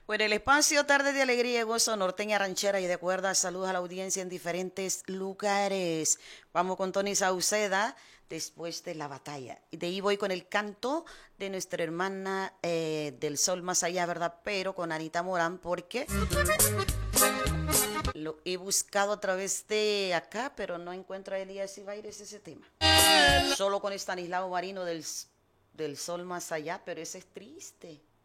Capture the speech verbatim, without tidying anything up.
Bueno, el espacio Tarde de Alegría y Gozo, norteña ranchera y de cuerda. Saludos a la audiencia en diferentes lugares. Vamos con Tony Sauceda después de la batalla. Y de ahí voy con el canto de nuestra hermana eh, del Sol Más Allá, ¿verdad? Pero con Anita Morán, porque lo he buscado a través de acá, pero no encuentro a Elías Ibaires ese tema. Solo con Estanislao Marino del, del Sol Más Allá, pero ese es triste.